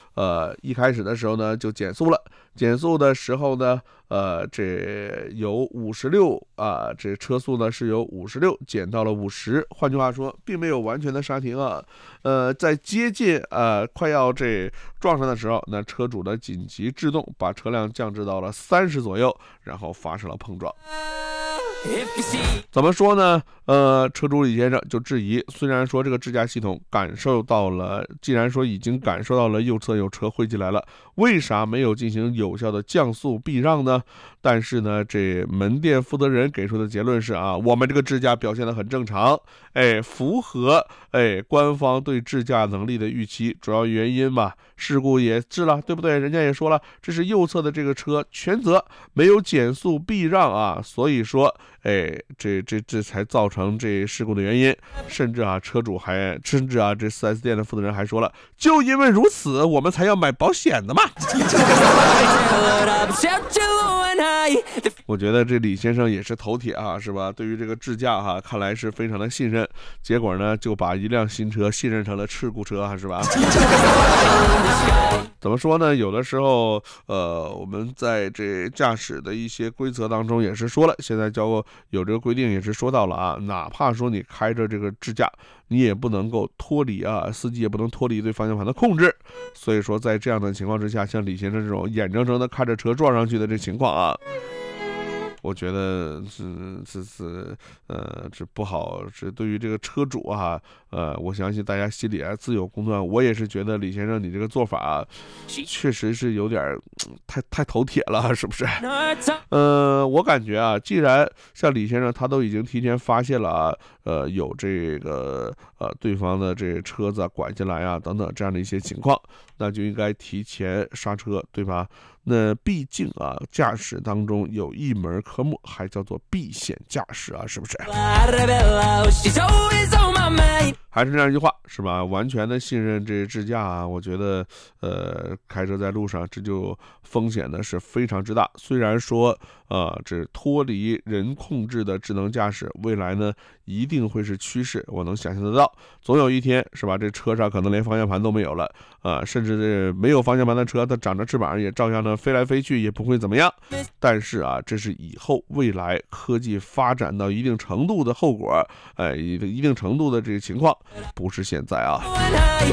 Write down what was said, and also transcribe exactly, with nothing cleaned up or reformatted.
呃，一开始的时候呢就减速了，减速的时候呢，呃，这有五十六啊，这车速呢是由五十六减到了五十，换句话说，并没有完全的刹停啊。呃，在接近呃快要这撞上的时候，那车主的紧急制动把车辆降至到了三十左右，然后发生了碰撞。怎么说呢？呃，车主李先生就质疑，虽然说这个智驾系统感受到了，既然说已经感受到了右侧有车汇进来了，为啥没有进行有效的降速避让呢？但是呢，这门店负责人给出的结论是啊，我们这个智驾表现得很正常，哎，符合哎官方对智驾能力的预期。主要原因嘛，事故也治了，对不对？人家也说了，这是右侧的这个车全责，没有减速避让啊，所以说。哎，这这这才造成这事故的原因，甚至啊，车主还甚至啊，这 四 S 店的负责人还说了，就因为如此，我们才要买保险的嘛。我觉得这李先生也是头铁啊，是吧？对于这个智驾哈、啊，看来是非常的信任，结果呢，就把一辆新车信任成了事故车，是吧？怎么说呢？有的时候，呃，我们在这驾驶的一些规则当中也是说了，现在交过有这个规定，也是说到了啊，哪怕说你开着这个智驾，你也不能够脱离啊，司机也不能脱离对方向盘的控制。所以说，在这样的情况之下，像李先生这种眼睁睁的看着车撞上去的这情况啊。我觉得是是是呃这不好，这对于这个车主啊，呃，我相信大家心里啊自有公断。我也是觉得李先生你这个做法啊，确实是有点太太头铁了，是不是？呃，我感觉啊，既然像李先生他都已经提前发现了啊，呃，有这个呃对方的这车子拐进来啊等等这样的一些情况，那就应该提前刹车，对吧？那毕竟啊，驾驶当中有一门科目还叫做避险驾驶啊，是不是？还是这样一句话，是吧？完全的信任这智驾啊，我觉得，呃，开车在路上这就风险呢是非常之大。虽然说，呃，这脱离人控制的智能驾驶，未来呢一定会是趋势，我能想象得到。总有一天，是吧？这车上可能连方向盘都没有了，啊、呃，甚至这没有方向盘的车，它长着翅膀也照样呢飞来飞去，也不会怎么样。但是啊，这是以后未来科技发展到一定程度的后果，哎，一定程度的这个情况，不是现在啊。